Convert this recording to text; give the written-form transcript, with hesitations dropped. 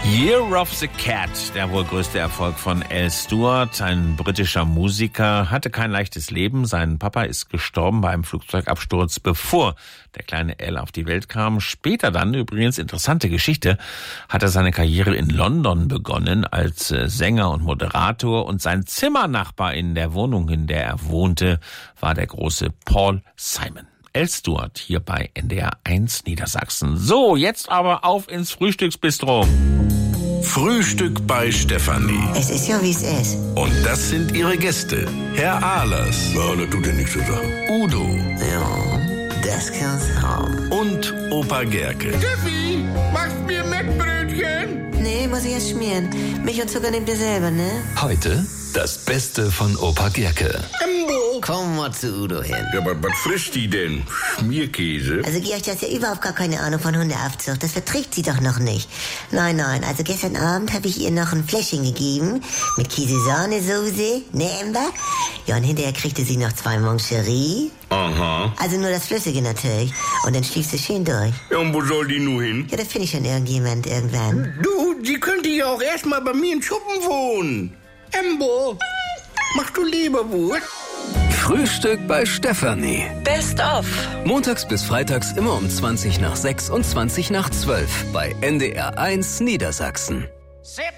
Year of the Cat, der wohl größte Erfolg von Al Stewart, ein britischer Musiker, hatte kein leichtes Leben. Sein Papa ist gestorben bei einem Flugzeugabsturz, bevor der kleine Al auf die Welt kam. Später dann, übrigens interessante Geschichte, hat er seine Karriere in London begonnen als Sänger und Moderator, und sein Zimmernachbar in der Wohnung, in der er wohnte, war der große Paul Simon. Al Stewart hier bei NDR 1 Niedersachsen. So, jetzt aber auf ins Frühstücksbistro. Frühstück bei Stefanie. Es ist ja, wie es ist. Und das sind ihre Gäste. Herr Ahlers. Ja, das tut ja nichts zu sagen. Udo. Ja, das kann's haben. Und Opa Gerke. Steffi, machst mir Mettbrötchen? Nee, muss ich erst schmieren. Milch und Zucker nehmt ihr selber, ne? Heute das Beste von Opa Gerke. Komm mal zu Udo hin. Ja, aber was frisst die denn? Schmierkäse? Also Georg, du hast ja überhaupt gar keine Ahnung von Hundeaufzucht. Das verträgt sie doch noch nicht. Nein, also gestern Abend habe ich ihr noch ein Fläschchen gegeben mit Käse-Sahnesoße, ne Ember? Ja, und hinterher kriegte sie noch 2 Moncherie. Aha. Also nur das Flüssige natürlich. Und dann schlief sie schön durch. Ja, und wo soll die nun hin? Ja, das finde ich schon irgendjemand irgendwann. Du, sie könnte ja auch erstmal bei mir in Schuppen wohnen. Embo, machst du Leberwurst? Frühstück bei Stefanie. Best of. Montags bis freitags immer um 20 nach 6 und 20 nach 12 bei NDR 1 Niedersachsen.